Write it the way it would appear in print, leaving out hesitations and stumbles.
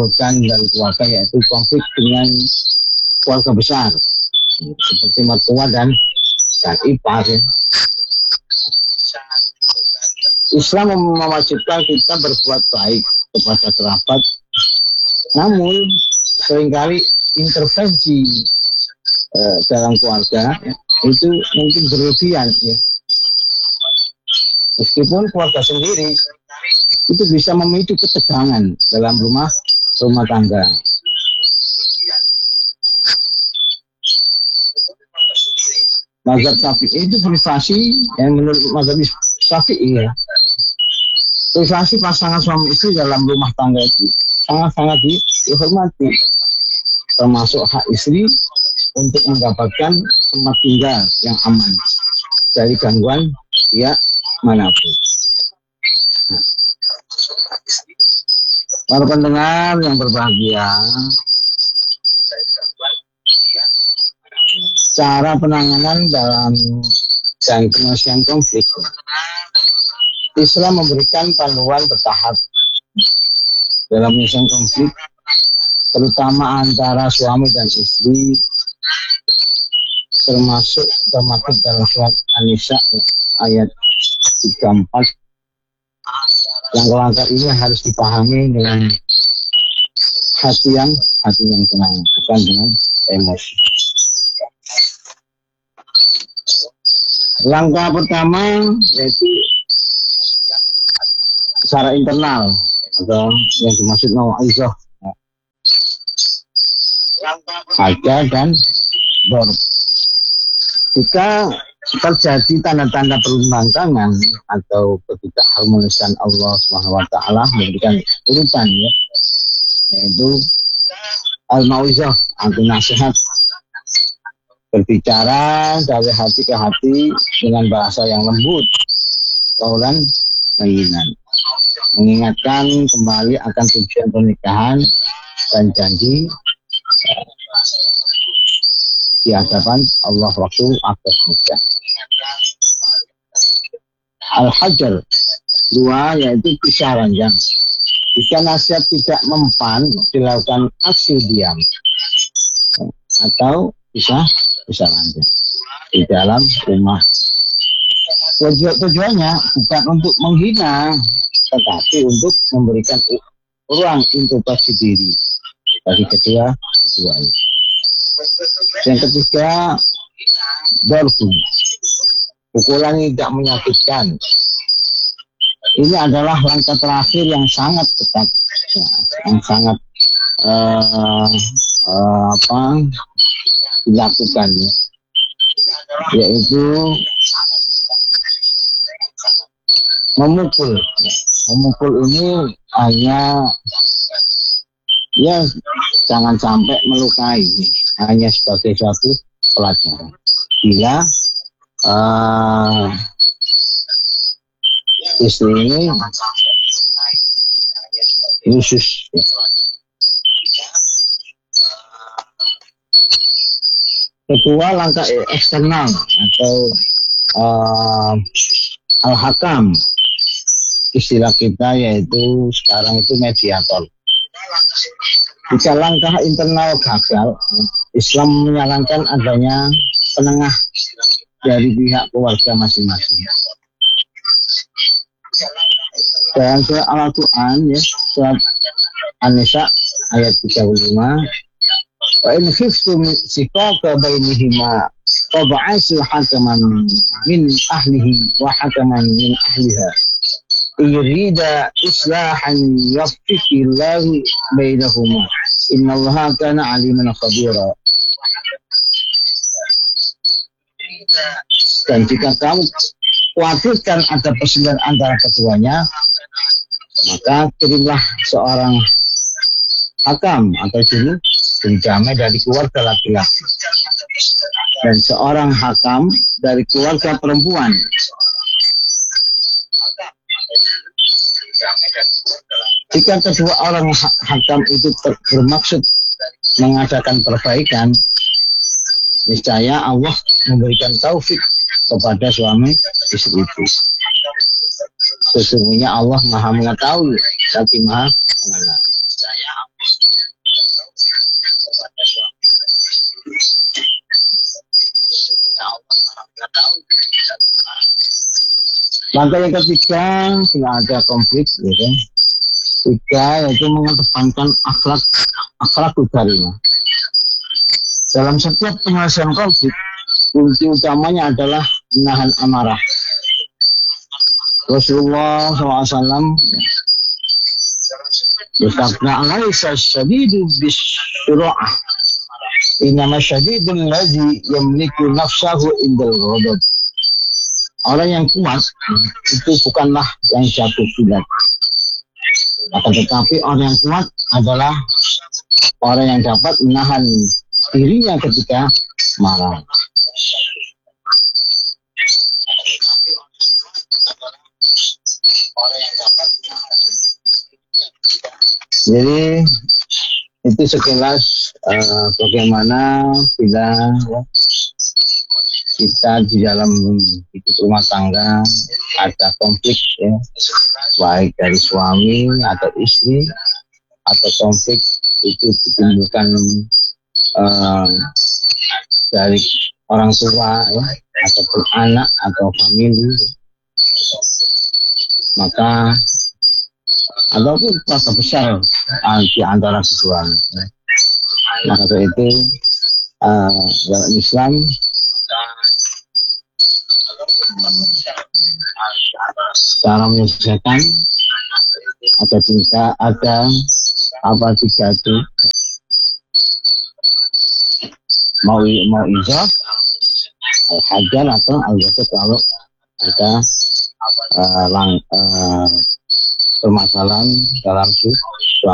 bukan dari keluarga, yaitu konflik dengan keluarga besar seperti mertua dan ipar. Islam mewajibkan kita berbuat baik kepada kerabat, namun seringkali intervensi dalam keluarga itu mungkin berlebihan, ya. Meskipun keluarga sendiri itu bisa memicu ketegangan dalam rumah tangga. Mazhab Syafi'i itu privasi, yang menurut mazhab Syafi'i, ya, privasi pasangan suami istri dalam rumah tangga itu sangat-sangat dihormati, termasuk hak istri untuk mendapatkan tempat tinggal yang aman dari gangguan pihak manapun. Para pendengar yang berbahagia, cara penanganan dalam dan penyelesaian konflik, Islam memberikan panduan bertahap dalam penyelesaian konflik, terutama antara suami dan istri, termasuk dalam surat An-Nisa ayat 34. Langkah-langkah ini harus dipahami dengan hati yang tenang, bukan dengan emosi. Langkah pertama yaitu secara internal, atau yang dimaksud mau'izah, haja dan dor. Jika terjadi tanda-tanda pertentangan atau ketidakharmonisan, Allah SWT memberikan urutan, ya, yaitu al-mau'izah, arti nasihat, berbicara dari hati ke hati dengan bahasa yang lembut, qaulan layyinan, mengingatkan kembali akan tujuan pernikahan dan janji di hadapan Allah waktu akad nikah. Al-hajar 2 yaitu pisah ranjang. Jika nasihat tidak mempan, dilakukan aksi diam atau pisah ranjang di dalam rumah. Tujuannya bukan untuk menghina, tetapi untuk memberikan ruang introspeksi diri bagi keduanya. Yang ketiga, darbu, pukulan tidak menyakitkan. Ini adalah langkah terakhir yang sangat ketat, ya, yang sangat dilakukan, ya, yaitu memukul. Memukul ini hanya, ya, jangan sampai melukai, hanya sebagai suatu pelajaran. Bila istri ini khusus, ya. Kedua, langkah eksternal atau al-hakam, istilah kita, yaitu sekarang itu mediator. Jika langkah internal gagal, Islam menyarankan adanya penengah dari pihak keluarga masing-masing. Dalam surat Al-Quran, ya, surat An-Nisa ayat 35, wa in khiftum shiqaqa bainihima fab'asu hakaman min ahlihi wa hakaman min ahliha yurida islahan yafiqillahu bainahuma innallaha kana aliman khabira. Dan jika kamu khawatirkan ada perselisihan antara keduanya, maka kirimlah seorang hakam atau juru damai dari keluarga laki-laki dan seorang hakam dari keluarga perempuan. Jika kedua orang hakam itu bermaksud mengadakan perbaikan, niscaya Allah memberikan taufik kepada suami istri itu. Sesungguhnya Allah Maha mengetahui lagi Maha mengenal. Langkah yang ketiga, tidak ada konflik, ya kan? Tiga, yaitu mengedepankan akhlak karimah. Dalam setiap penyelesaian konflik, kunci utamanya adalah menahan amarah. Rasulullah SAW bersabda, "Laisa syadidu bisyura'ah, innama syadidul ladzi yamliku nafsahu indal ghadab." Orang yang kuat itu bukanlah yang jatuh silat. Akan tetapi orang yang kuat adalah orang yang dapat menahan dirinya ketika marah. Jadi itu sekilas bagaimana bila kita di dalam hidup rumah tangga ada konflik, ya, baik dari suami atau istri, atau konflik itu ditimbulkan dari orang tua, ya, ataupun anak atau famili, maka ataupun keluarga besar di antara keduanya. Maka itu dalam Islam cara menyelesaikan ada tiga itu, mau ijab, hajar atau al-jazat kalau ada permasalahan dalam